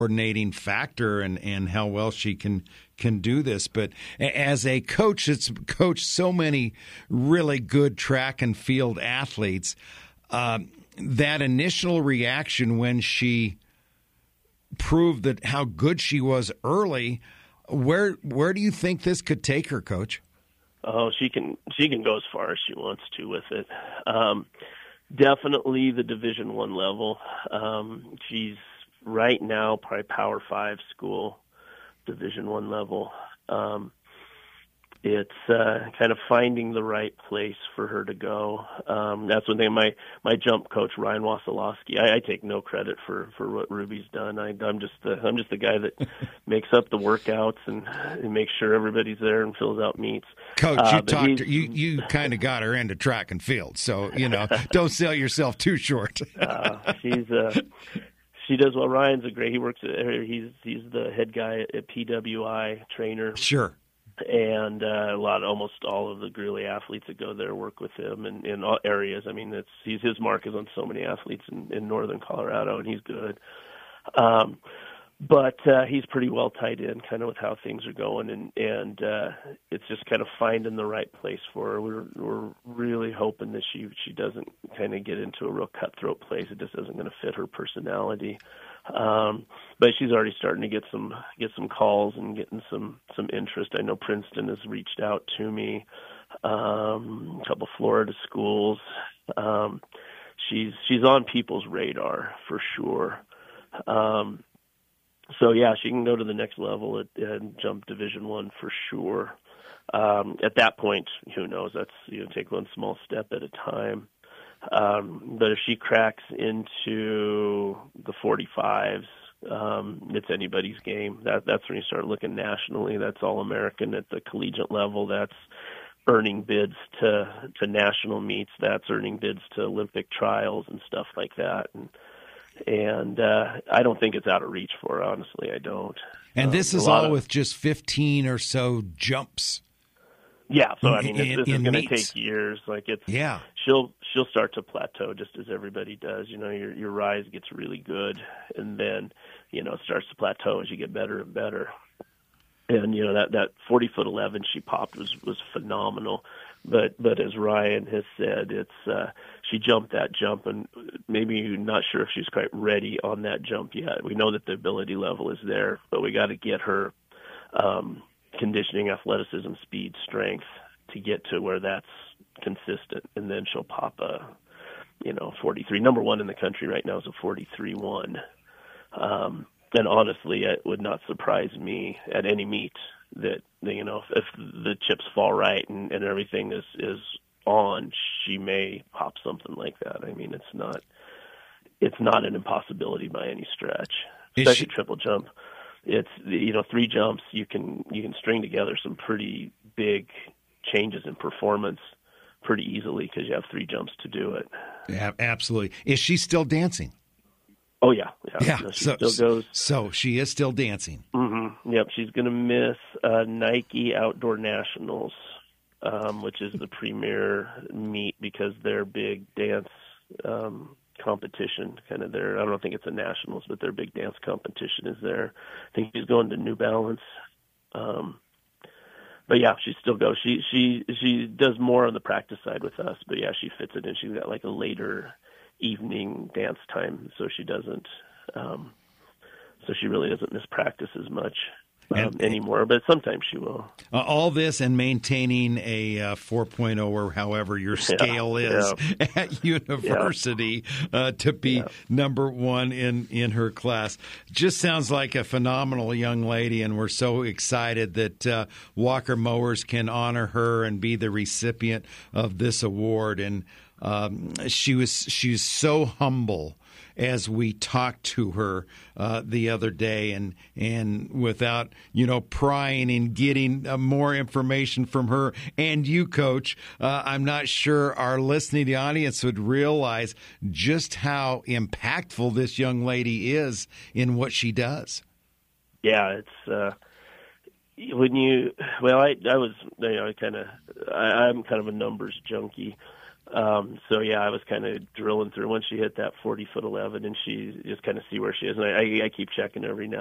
coordinating factor and how well she can do this. But as a coach that's coached so many really good track and field athletes, that initial reaction when she proved that how good she was early, where do you think this could take her, Coach? Oh, she can go as far as she wants to with it. Definitely the Division I level. She's right now probably Power 5 school, Division I level. It's kind of finding the right place for her to go. That's one thing. My jump coach Ryan Wasilowski. I take no credit for what Ruby's done. I'm just the guy that makes up the workouts and makes sure everybody's there and fills out meets. Coach, you kind of got her into track and field, so don't sell yourself too short. She does well. Ryan's a great. He works he's the head guy at PWI trainer. Sure. And almost all of the Greeley athletes that go there work with him in all areas. I mean, his mark is on so many athletes in northern Colorado, and he's good. But he's pretty well tied in, kind of with how things are going, and it's just kind of finding the right place for her. We're really hoping that she doesn't kind of get into a real cutthroat place. It just isn't going to fit her personality. But she's already starting to get some calls and getting some interest. I know Princeton has reached out to me, a couple Florida schools. She's on people's radar for sure. So yeah, she can go to the next level and jump Division I for sure. At that point, who knows? That's take one small step at a time. But if she cracks into the 45s, it's anybody's game. That's when you start looking nationally. That's All-American at the collegiate level. That's earning bids to national meets. That's earning bids to Olympic trials and stuff like that. And I don't think it's out of reach for her, honestly. I don't. And this is all with just 15 or so jumps. Yeah, so I mean, this is going to take years. Yeah. She'll start to plateau just as everybody does. Your rise gets really good, and then it starts to plateau as you get better and better. And that 40'11" she popped was phenomenal. But as Ryan has said, it's she jumped that jump, and maybe you're not sure if she's quite ready on that jump yet. We know that the ability level is there, but we got to get her conditioning, athleticism, speed, strength to get to where that's consistent, and then she'll pop a 43. Number one in the country right now is a 43.1. And honestly, it would not surprise me at any meet that if the chips fall right and everything is on, she may pop something like that. I mean, it's not an impossibility by any stretch, especially triple jump. It's 3 jumps, you can string together some pretty big changes in performance pretty easily because you have 3 jumps to do it. Yeah, absolutely. Is she still dancing? Oh yeah. She still goes. So she is still dancing. Mm-hmm. Yep, she's going to miss Nike Outdoor Nationals, which is the premier meet because their big dance competition, kind of I don't think it's a nationals, but their big dance competition is there. I think she's going to New Balance. But yeah, she still goes. She does more on the practice side with us, but yeah, she fits it in. She's got like a later evening dance time, so she doesn't. So she really doesn't miss practice as much anymore, but sometimes she will. All this and maintaining a 4.0 or however your scale is at university to be number one in her class. Just sounds like a phenomenal young lady, and we're so excited that Walker Mowers can honor her and be the recipient of this award. And she's so humble as we talked to her the other day, and without prying and getting more information from her and you, Coach, I'm not sure our listening audience would realize just how impactful this young lady is in what she does. Yeah, it's when you I was I'm kind of a numbers junkie. So yeah, I was kind of drilling through once she hit that 40 foot 11, and she just kind of see where she is. And I keep checking every now